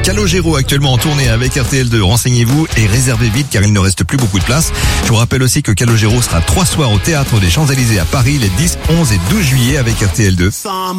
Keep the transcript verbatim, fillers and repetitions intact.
Calogero actuellement en tournée avec R T L deux. Renseignez-vous et réservez vite car il ne reste plus beaucoup de place. Je vous rappelle aussi que Calogero sera trois soirs au Théâtre des Champs-Élysées à Paris les dix, onze et douze juillet avec R T L deux.